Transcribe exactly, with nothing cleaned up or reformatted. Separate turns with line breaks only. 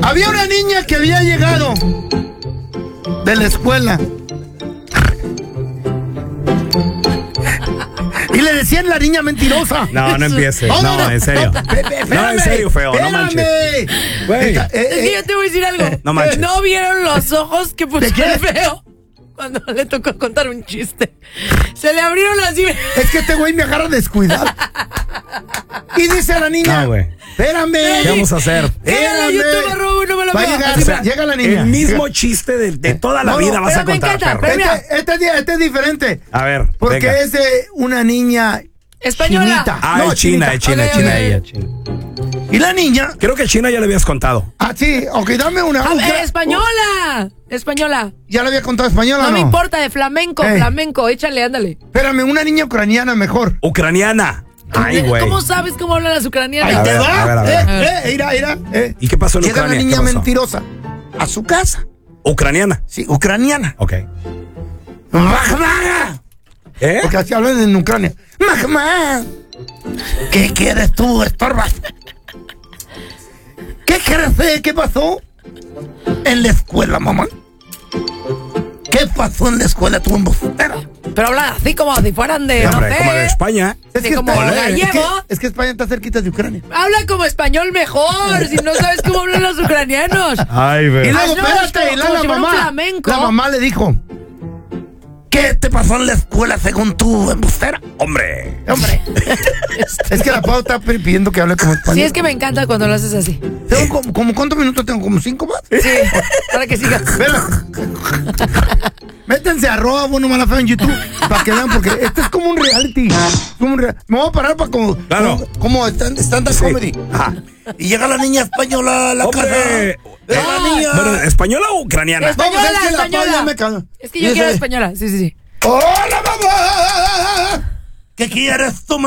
Había una niña que había llegado de la escuela. Y le decían la niña mentirosa.
No, no empiece. No, no, en serio. No, espérame, no, en serio, feo.
Espérame.
No manches. Güey.
Es que yo te voy a decir algo.
No manches.
¿No vieron los ojos que puso el feo cuando le tocó contar un chiste? Se le abrieron así.
Es que este güey me agarra descuidado. Y dice a la niña.
No, güey.
Espérame.
¿Qué vamos a hacer?
Espérame. YouTube, Raúl, no me lo
Va a
veo.
llegar,
O sea,
llega la niña.
El mismo chiste de, de toda la
No,
vida
no,
vas a
pero me
contar,
encanta,
perro.
pero-
Este, este, este es diferente.
A ver,
Porque
venga.
es de una niña
Española.
chinita.
Ah,
No,
es China, es China,
Ok,
es China
ok.
ella, China.
Y la niña.
Creo que China ya le habías contado.
Ah, sí, ok, dame una.
A
un
ver,
gra-
española. Española.
Ya le había contado española,
No
¿no?
me importa, de flamenco,
Ey.
flamenco. Échale, ándale.
Espérame, una niña ucraniana mejor.
Ucraniana. Ay, güey.
¿Cómo sabes cómo hablan las
Ahí
ucranianas?
A
te
ver,
va.
a ver, a ver.
Eh, eh, mira, mira. Eh.
¿Y qué pasó en
Llega
Ucrania?
la niña
¿Qué pasó?
mentirosa a su casa.
Ucraniana.
Sí, ucraniana.
Ok.
¡Mahma!
¿Eh?
Porque así hablan en Ucrania. ¡Mahma! ¿Qué quieres tú, estorbas? ¿Qué crees? ¿Qué pasó en la escuela, mamá? ¿Qué pasó en la escuela, tú embustera?
Pero hablan así como si fueran de, no
Hombre,
sé,
como de España.
de como
España-
gallego.
es, que, es que España está cerquita de Ucrania.
Habla como español mejor, si no sabes cómo hablan los ucranianos.
Ay,
Y
güey.
luego,
Ah, no,
espérate,
como-
y luego
como
la
si fuera un
mamá,
flamenco.
la mamá le dijo, ¿qué te pasó en la escuela según tú, embustera?
Hombre.
Hombre, es que la Pau está pidiendo que hable como español.
Sí, es que me encanta cuando lo haces así.
Tengo como, como ¿cuántos minutos tengo? ¿Como cinco más?
Sí, para que sigas.
Espera. Métanse a arroba bueno mala fea en YouTube para que vean, porque esto es como un reality. Es como un rea- Me voy a parar para como,
Claro.
como, como stand- stand-up
Sí.
comedy.
Ajá.
Y llega la niña española a la
Hombre.
casa. Llega la niña.
Bueno, ¿española o ucraniana?
Española,
Vamos, es que la Pau
española.
ya me caga.
Es que yo
Y
quiero
ese-
española, sí, sí, sí.
¡Hola, mamá! ¿Qué quieres tú,